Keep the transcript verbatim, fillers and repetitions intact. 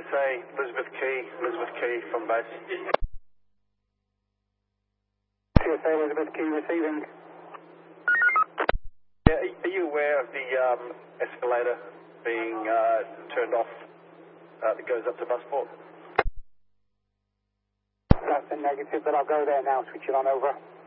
S A, Elizabeth Key, Elizabeth Key from base. T S A, Elizabeth Key receiving. Yeah, are you aware of the um, escalator being uh, turned off uh, that goes up to Busport? That's a negative, but I'll go there now, switch it on over.